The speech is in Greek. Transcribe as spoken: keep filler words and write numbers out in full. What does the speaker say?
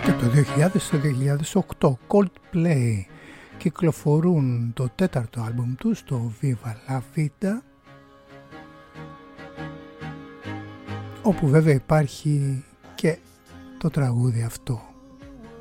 Και το δύο χιλιάδες, το δύο χιλιάδες οκτώ Coldplay κυκλοφορούν το τέταρτο άλμπουμ τους, το Viva La Vida, όπου βέβαια υπάρχει και το τραγούδι αυτό.